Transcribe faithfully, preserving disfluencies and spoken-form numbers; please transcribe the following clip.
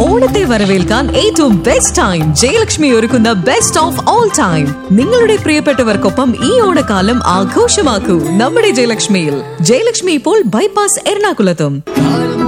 ഓണത്തെ വരവേൽക്കാൻ ഏറ്റവും ബെസ്റ്റ് ടൈം ജയലക്ഷ്മി ഒരുക്കുന്ന ബെസ്റ്റ് ഓഫ് ഓൾ ടൈം. നിങ്ങളുടെ പ്രിയപ്പെട്ടവർക്കൊപ്പം ഈ ഓണക്കാലം ആഘോഷമാക്കൂ നമ്മുടെ ജയലക്ഷ്മിയിൽ. ജയലക്ഷ്മി ഇപ്പോൾ ബൈപ്പാസ് എറണാകുളത്തും.